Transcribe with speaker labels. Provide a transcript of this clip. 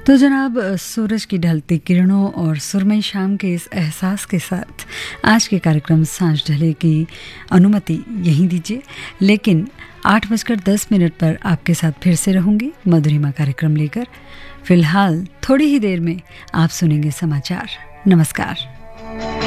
Speaker 1: तो जनाब, सूरज की ढलती किरणों और सुरमई शाम के इस एहसास के साथ आज के कार्यक्रम सांझ ढले की अनुमति यहीं दीजिए। लेकिन 8:10 पर आपके साथ फिर से रहूंगी मधुरिमा कार्यक्रम लेकर। फिलहाल थोड़ी ही देर में आप सुनेंगे समाचार। नमस्कार।